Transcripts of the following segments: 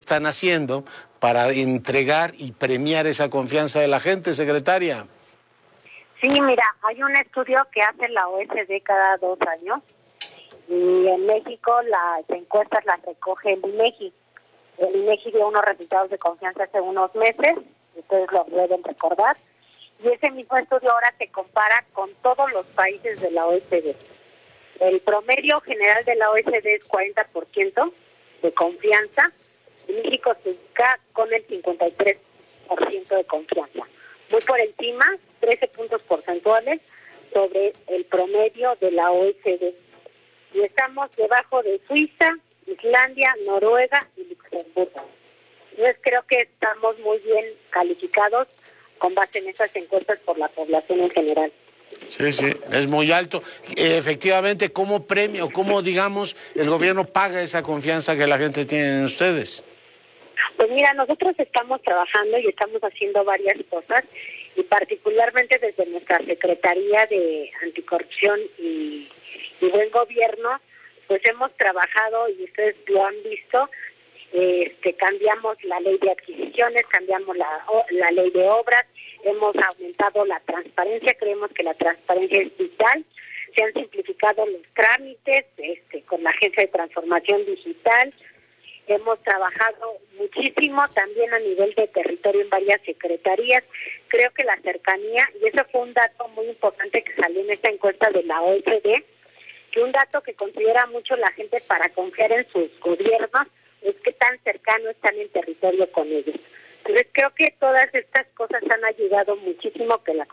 están haciendo para entregar y premiar esa confianza de la gente, secretaria? Sí, mira, hay un estudio que hace la OECD cada 2 años y en México las encuestas las recoge el INEGI. El INEGI dio unos resultados de confianza hace unos meses, ustedes lo deben recordar, y ese mismo estudio ahora se compara con todos los países de la OECD. El promedio general de la OECD es 40% de confianza, y México se ubica con el 53% de confianza. Muy por encima, 13 puntos porcentuales sobre el promedio de la OECD. Y estamos debajo de Suiza, Islandia, Noruega y Luxemburgo. Entonces creo que estamos muy bien calificados con base en esas encuestas por la población en general. Sí, es muy alto. Efectivamente, ¿cómo premia o cómo, digamos, el gobierno paga esa confianza que la gente tiene en ustedes? Pues mira, nosotros estamos trabajando y estamos haciendo varias cosas, y particularmente desde nuestra Secretaría de Anticorrupción y Buen Gobierno, pues hemos trabajado, y ustedes lo han visto, cambiamos la ley de adquisiciones, cambiamos la ley de obras, hemos aumentado la transparencia, creemos que la transparencia es vital, se han simplificado los trámites con la Agencia de Transformación Digital. Hemos trabajado muchísimo también a nivel de territorio en varias secretarías. Creo que la cercanía, y eso fue un dato muy importante que salió en esta encuesta de la OECD, que un dato que considera mucho la gente para confiar en sus gobiernos es que tan cercano están en territorio con ellos. Entonces creo que todas estas cosas han ayudado muchísimo a que la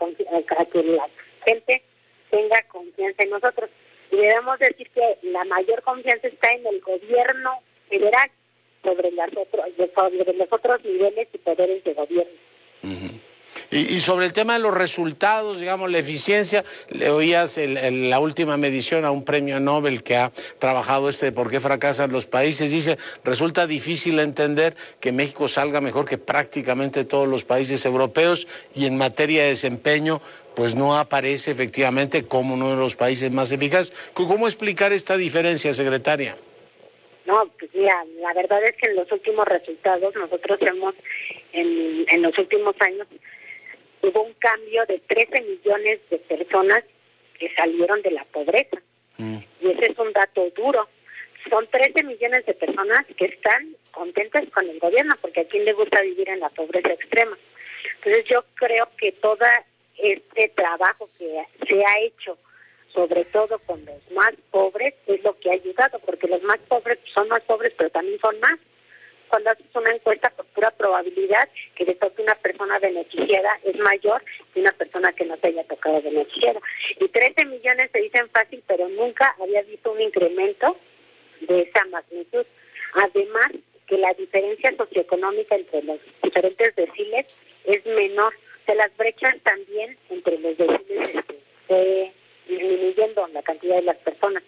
gente tenga confianza en nosotros. Y debemos decir que la mayor confianza está en el gobierno federal sobre los otros niveles y poderes de gobierno. Uh-huh. Y sobre el tema de los resultados, digamos, la eficiencia, le oías la última medición a un premio Nobel que ha trabajado por qué fracasan los países. Dice, resulta difícil entender que México salga mejor que prácticamente todos los países europeos, y en materia de desempeño, pues no aparece efectivamente como uno de los países más eficaces. ¿Cómo explicar esta diferencia, secretaria? No, pues mira, la verdad es que en los últimos resultados nosotros en los últimos años, hubo un cambio de 13 millones de personas que salieron de la pobreza. Y ese es un dato duro. Son 13 millones de personas que están contentas con el gobierno, porque a quién le gusta vivir en la pobreza extrema. Entonces yo creo que todo este trabajo que se ha hecho, sobre todo con los más pobres, es lo que ha ayudado, porque los más pobres son más pobres, pero también son más. Cuando haces una encuesta, por pura probabilidad que le toque una persona beneficiada es mayor que una persona que no se haya tocado beneficiada. Y 13 millones se dicen fácil, pero nunca había visto un incremento de esa magnitud. Además, que la diferencia socioeconómica entre los diferentes deciles es menor. Las brechas también entre los deciles fue disminuyendo la cantidad de las personas,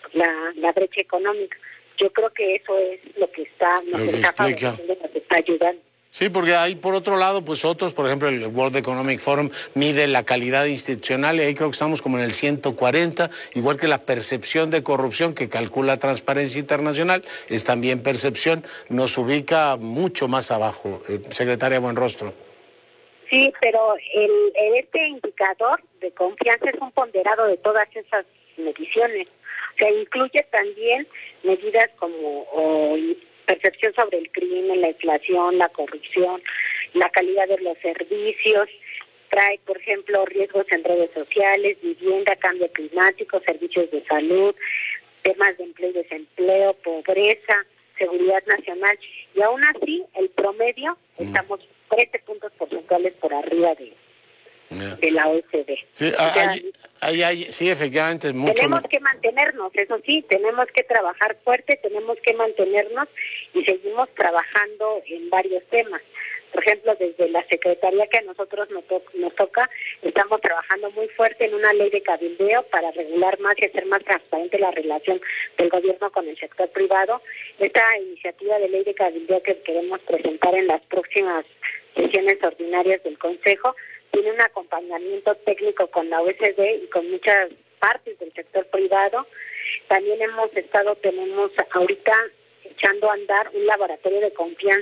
la brecha económica. Yo creo que eso es lo que nos está ayudando. Sí, porque hay por otro lado, pues otros, por ejemplo, el World Economic Forum mide la calidad institucional y ahí creo que estamos como en el 140, igual que la percepción de corrupción que calcula Transparencia Internacional, es también percepción, nos ubica mucho más abajo, secretaria Buenrostro. Sí, pero este indicador de confianza es un ponderado de todas esas mediciones. O sea, incluye también medidas como percepción sobre el crimen, la inflación, la corrupción, la calidad de los servicios. Trae, por ejemplo, riesgos en redes sociales, vivienda, cambio climático, servicios de salud, temas de empleo y desempleo, pobreza, seguridad nacional. Y aún así, el promedio, estamos 13 puntos porcentuales por arriba de la OECD. Sí, sí, efectivamente es mucho. Tenemos que mantenernos, eso sí, tenemos que trabajar fuerte, tenemos que mantenernos y seguimos trabajando en varios temas. Por ejemplo, desde la Secretaría que a nosotros nos toca, estamos trabajando muy fuerte en una ley de cabildeo para regular más y hacer más transparente la relación del gobierno con el sector privado. Esta iniciativa de ley de cabildeo que queremos presentar en las próximas sesiones ordinarias del Consejo tiene un acompañamiento técnico con la OECD y con muchas partes del sector privado. También tenemos ahorita echando a andar un laboratorio de confianza